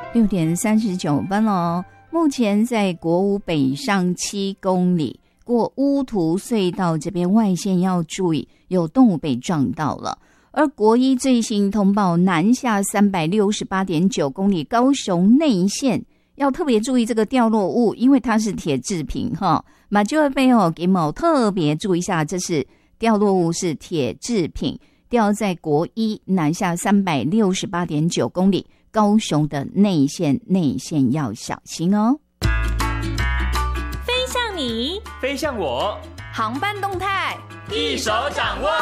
6点39分哦。目前在国五北上7公里过乌涂隧道这边外线要注意，有动物被撞到了。而国一最新通报南下368.9公里高雄内线要特别注意这个掉落物，因为它是铁制品哈，马就会被给某特别注意一下，这是掉落物是铁制品，掉在国一南下368.9公里高雄的内线要小心哦。 飞向你， 飞向我， 航班动态一手掌握。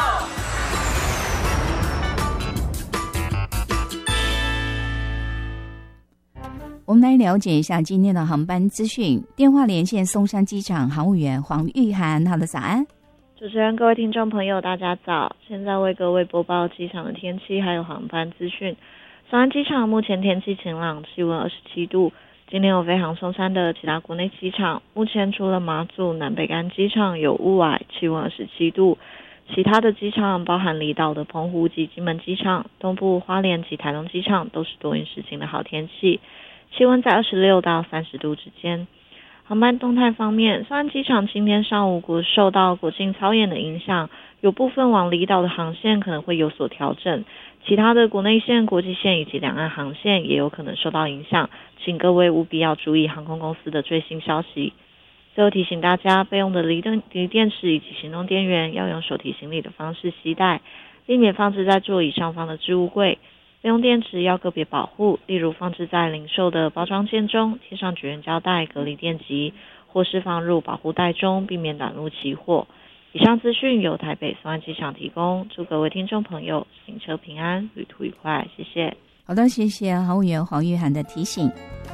我们来了解一下今天的航班资讯。电话连线松山机场航务员黄玉涵，好的，早安。 主持人，各位听众朋友，大家早。现在为各位播报机场的天气还有航班资讯。松山机场目前天气晴朗，气温27度。今天有飞航松山的其他国内机场，目前除了马祖南北竿机场有雾霭，气温27度。其他的机场包含离岛的澎湖及金门机场、东部花莲及台东机场都是多云时晴的好天气，气温在26到30度之间。航班动态方面，松山机场今天上午受到国庆操演的影响，有部分往离岛的航线可能会有所调整，其他的国内线、国际线以及两岸航线也有可能受到影响，请各位务必要注意航空公司的最新消息。最后提醒大家，备用的锂电池以及行动电源要用手提行李的方式携带，避免放置在座椅上方的置物柜。备用电池要个别保护，例如放置在零售的包装件中，贴上绝缘胶带隔离电极，或是放入保护袋中，避免短路起火。以上资讯由台北松山机场提供，祝各位听众朋友行车平安，旅途愉快，谢谢。 好的，谢谢航务员黄玉涵的提醒。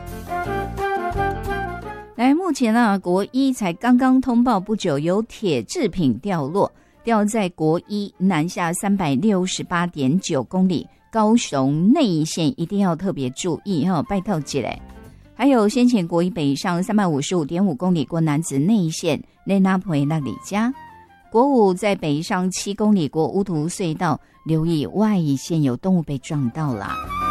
来，目前国一才刚刚通报不久有铁制品掉落，掉在国一南下368.9公里高雄内线，一定要特别注意拜托一下。还有先前国一北上355.5公里过楠梓内线内那培那里家，国五在北上7公里过乌涂隧道，留意外线有动物被撞到了。